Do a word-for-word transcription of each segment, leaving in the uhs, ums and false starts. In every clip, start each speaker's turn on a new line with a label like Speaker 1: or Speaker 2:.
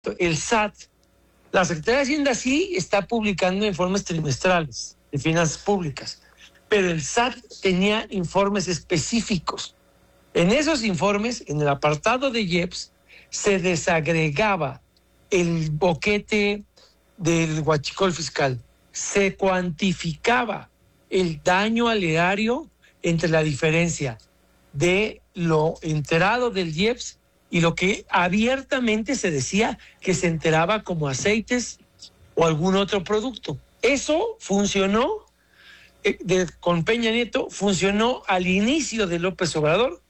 Speaker 1: El S A T, la Secretaría de Hacienda sí está publicando informes trimestrales de finanzas públicas, pero el S A T tenía informes específicos. En esos informes, en el apartado de I E P S, se desagregaba el boquete del huachicol fiscal, se cuantificaba el daño al erario entre la diferencia de lo enterado del I E P S y lo que abiertamente se decía que se enteraba como aceites o algún otro producto. Eso funcionó eh, de, con Peña Nieto, funcionó al inicio de López Obrador.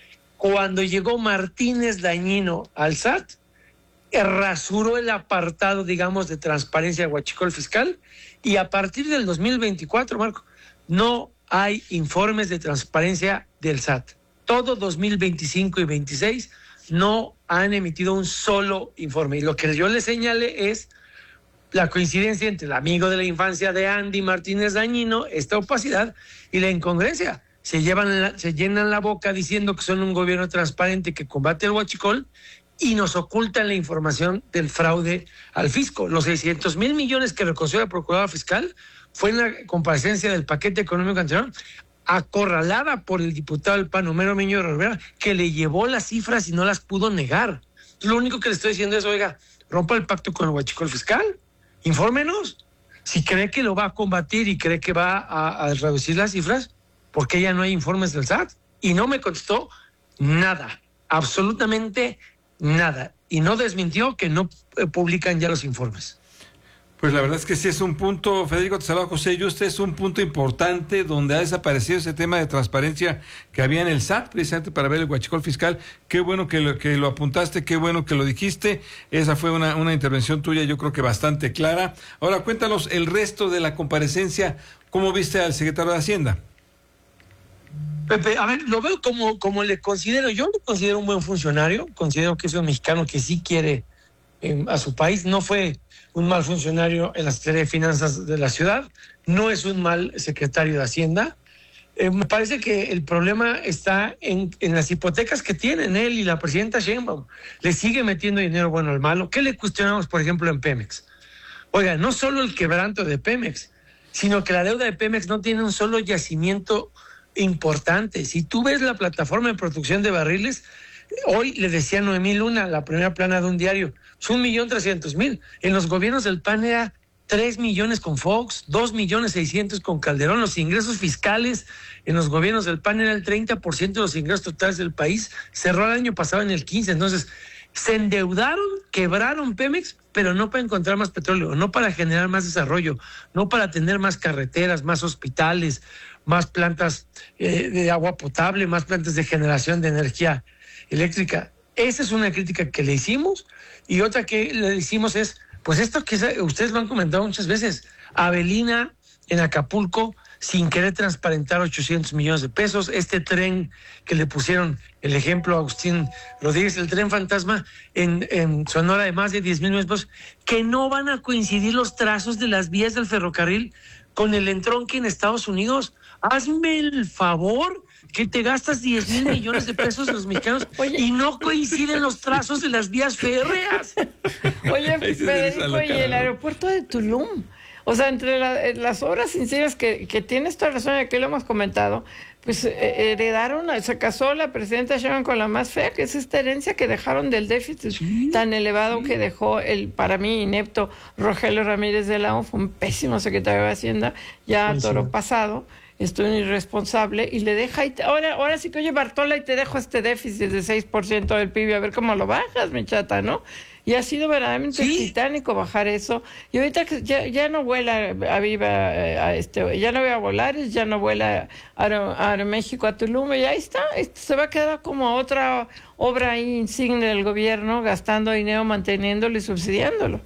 Speaker 1: Cuando llegó Martínez Dañino al S A T, rasuró el apartado, digamos, de transparencia de huachicol fiscal, y a partir del dos mil veinticuatro, Marco, no hay informes de transparencia del S A T. Todo dos mil veinticinco y veintiséis no han emitido un solo informe. Y lo que yo le señalé es la coincidencia entre el amigo de la infancia de Andy Martínez Dañino, esta opacidad y la incongruencia. Se, llevan la, se llenan la boca diciendo que son un gobierno transparente que combate el huachicol y nos ocultan la información del fraude al fisco. Los seiscientos mil millones que reconoció la Procuradora Fiscal fue en la comparecencia del paquete económico anterior, acorralada por el diputado del P A N, Homero Miño Rivera, que le llevó las cifras y no las pudo negar. Lo único que le estoy diciendo es, oiga, rompa el pacto con el huachicol fiscal, infórmenos. Si cree que lo va a combatir y cree que va a, a reducir las cifras, ¿por qué ya no hay informes del S A T? Y no me contestó nada, absolutamente nada. Y no desmintió que no publican ya los informes.
Speaker 2: Pues la verdad es que sí es un punto, Federico, te saluda José Yuste, es un punto importante donde ha desaparecido ese tema de transparencia que había en el S A T, precisamente para ver el huachicol fiscal. Qué bueno que lo, que lo apuntaste, qué bueno que lo dijiste. Esa fue una, una intervención tuya, yo creo que bastante clara. Ahora cuéntanos el resto de la comparecencia, ¿cómo viste al secretario de Hacienda?
Speaker 1: Pepe, a ver, lo veo como, como le considero, yo lo considero un buen funcionario, considero que es un mexicano que sí quiere eh, a su país, no fue un mal funcionario en la Secretaría de Finanzas de la ciudad, no es un mal secretario de Hacienda. Eh, me parece que el problema está en, en las hipotecas que tienen él y la presidenta Sheinbaum. Le sigue metiendo dinero bueno al malo. ¿Qué le cuestionamos, por ejemplo, en Pemex? Oiga, no solo el quebranto de Pemex, sino que la deuda de Pemex no tiene un solo yacimiento importante. Si tú ves la plataforma de producción de barriles, hoy le decía Noemí Luna, la primera plana de un diario, es un millón trescientos mil. En los gobiernos del P A N era tres millones con Fox, dos millones seiscientos con Calderón. Los ingresos fiscales en los gobiernos del P A N era el treinta por ciento de los ingresos totales del país. Cerró el año pasado en el quince. Entonces, se endeudaron, quebraron Pemex, pero no para encontrar más petróleo, no para generar más desarrollo, no para tener más carreteras, más hospitales, más plantas eh, de agua potable, más plantas de generación de energía eléctrica. Esa es una crítica que le hicimos, y otra que le hicimos es, pues esto que ustedes lo han comentado muchas veces, Avelina en Acapulco sin querer transparentar ochocientos millones de pesos, este tren que le pusieron el ejemplo a Agustín Rodríguez, el tren fantasma en, en Sonora de más de diez mil millones de pesos, que no van a coincidir los trazos de las vías del ferrocarril con el entronque en Estados Unidos. Hazme el favor que te gastas diez mil millones de pesos los mexicanos. Oye, y no coinciden los trazos de las vías férreas.
Speaker 3: Oye, Federico, y el aeropuerto de Tulum. O sea, entre la, las obras sinceras que, que tienes toda razón, y aquí lo hemos comentado, pues eh, heredaron, se casó la presidenta Sheinbaum con la más fea, que es esta herencia que dejaron del déficit sí, tan elevado sí. que dejó el, para mí, inepto Rogelio Ramírez de la O, fue un pésimo secretario de Hacienda, ya sí, toro sí. pasado. Estoy un irresponsable, y le deja, y te, ahora, ahora sí que, oye, Bartola, y te dejo este déficit de seis por ciento del P I B, a ver cómo lo bajas, mi chata, ¿no? Y ha sido verdaderamente ¿Sí? titánico bajar eso. Y ahorita que ya, ya no vuela a Viva, a este, ya no ve a Volaris, ya no vuela a, a Aeroméxico a Tulum, y ahí está, se va a quedar como otra obra insignia del gobierno, gastando dinero, manteniéndolo y subsidiándolo.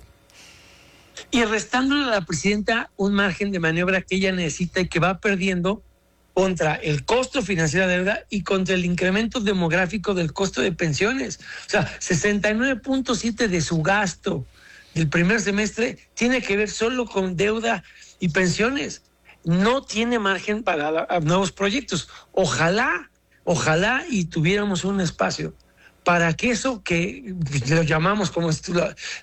Speaker 1: Y restándole a la presidenta un margen de maniobra que ella necesita y que va perdiendo contra el costo financiero de deuda y contra el incremento demográfico del costo de pensiones. O sea, sesenta y nueve punto siete de su gasto del primer semestre tiene que ver solo con deuda y pensiones. No tiene margen para nuevos proyectos. Ojalá, ojalá y tuviéramos un espacio para que eso que lo llamamos como